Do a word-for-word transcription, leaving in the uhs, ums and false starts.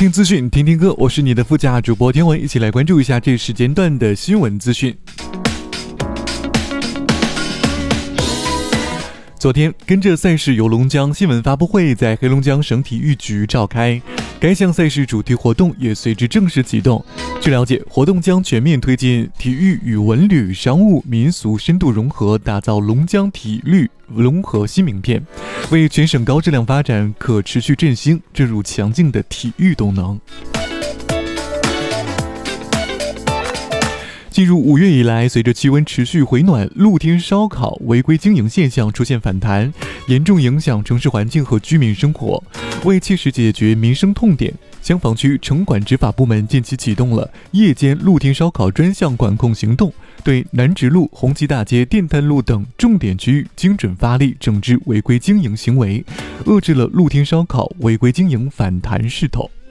听资讯，听听歌，我是你的副驾主播天文，一起来关注一下这时间段的新闻资讯。昨天，跟着赛事游龙江新闻发布会在黑龙江省体育局召开，该项赛事主题活动也随之正式启动。据了解，活动将全面推进体育与文旅、商务、民俗深度融合，打造龙江体育融合新名片，为全省高质量发展可持续振兴注入强劲的体育动能。进入五月以来，随着气温持续回暖，露天烧烤违规经营现象出现反弹，严重影响城市环境和居民生活。为切实解决民生痛点，香坊区城管执法部门近期启动了夜间露天烧烤专项管控行动，对南直路、红旗大街、电炭路等重点区域精准发力，整治违规经营行为，遏制了露天烧烤违规经营反弹势头。